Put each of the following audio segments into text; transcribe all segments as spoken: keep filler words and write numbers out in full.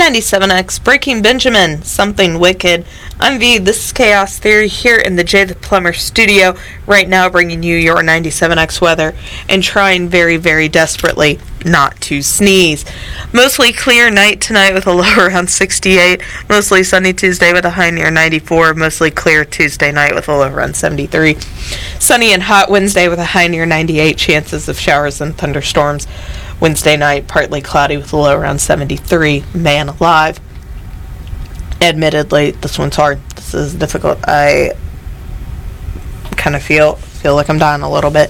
ninety-seven X, Breaking Benjamin, Something Wicked. I'm V, this is Chaos Theory here in the Jay the Plumber studio, right now bringing you your ninety-seven X weather and trying very, very desperately not to sneeze. Mostly clear night tonight with a low around sixty-eight, mostly sunny Tuesday with a high near ninety-four, mostly clear Tuesday night with a low around seventy-three. Sunny and hot Wednesday with a high near ninety-eight, chances of showers and thunderstorms. Wednesday night, partly cloudy with a low around seventy-three. Man alive. Admittedly, this one's hard. This is difficult. I kind of feel feel like I'm dying a little bit.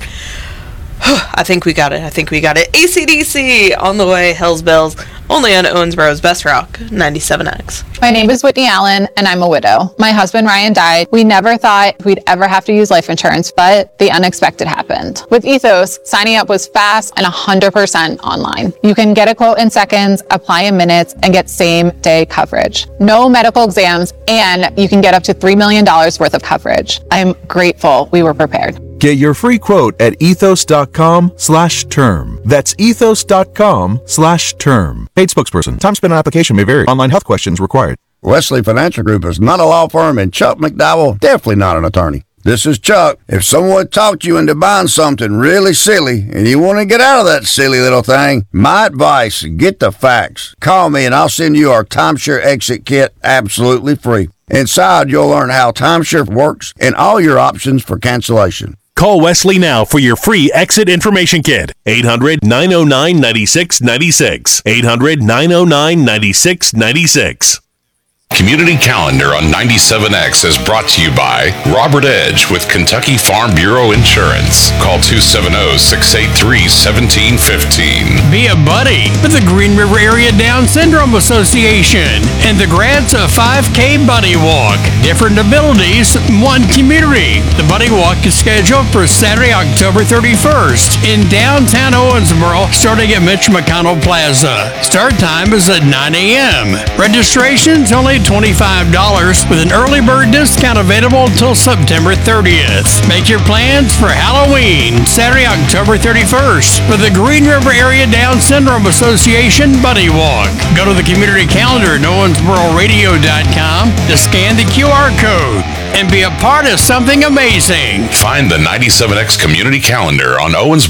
I think we got it. I think we got it. A C D C on the way. Hell's Bells. Only on Owensboro's Best Rock, ninety-seven X. My name is Whitney Allen, and I'm a widow. My husband, Ryan, died. We never thought we'd ever have to use life insurance, but the unexpected happened. With Ethos, signing up was fast and one hundred percent online. You can get a quote in seconds, apply in minutes, and get same-day coverage. No medical exams, and you can get up to three million dollars worth of coverage. I'm grateful we were prepared. Get your free quote at ethos.com slash term. That's ethos.com slash term. Paid spokesperson. Time spent on application may vary. Online health questions required. Wesley Financial Group is not a law firm, and Chuck McDowell definitely not an attorney. This is Chuck. If someone talked you into buying something really silly and you want to get out of that silly little thing, my advice, get the facts. Call me and I'll send you our timeshare exit kit absolutely free. Inside, you'll learn how timeshare works and all your options for cancellation. Call Wesley now for your free exit information kit. eight hundred, nine oh nine, nine six nine six. eight hundred, nine oh nine, nine six nine six. Community Calendar on ninety-seven X is brought to you by Robert Edge with Kentucky Farm Bureau Insurance. Call two seven zero, six eight three, one seven one five. Be a buddy with the Green River Area Down Syndrome Association and the grants of five K Buddy Walk. Different abilities, one community. The Buddy Walk is scheduled for Saturday, October thirty-first in downtown Owensboro, starting at Mitch McConnell Plaza. Start time is at nine a.m. Registration's only twenty-five dollars with an early bird discount available until September thirtieth. Make your plans for Halloween, Saturday, October thirty-first, for the Green River Area Down Syndrome Association Buddy Walk. Go to the community calendar at owensboro radio dot com to scan the Q R code and be a part of something amazing. Find the ninety-seven X Community Calendar on Owensboro